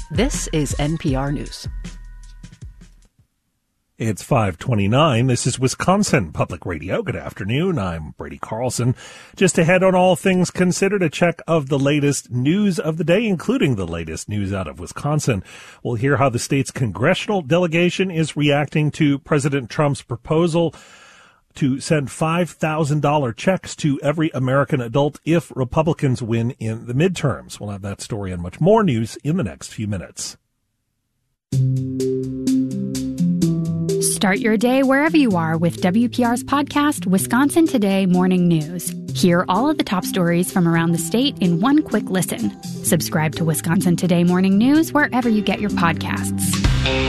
This is NPR News. It's 5:29. This is Wisconsin Public Radio. Good afternoon. I'm Brady Carlson. Just ahead on All Things Considered, a check of the latest news of the day, including the latest news out of Wisconsin. We'll hear how the state's congressional delegation is reacting to President Trump's proposal to send $5,000 checks to every American adult if Republicans win in the midterms. We'll have that story and much more news in the next few minutes. Start your day wherever you are with WPR's podcast, Wisconsin Today Morning News. Hear all of the top stories from around the state in one quick listen. Subscribe to Wisconsin Today Morning News wherever you get your podcasts.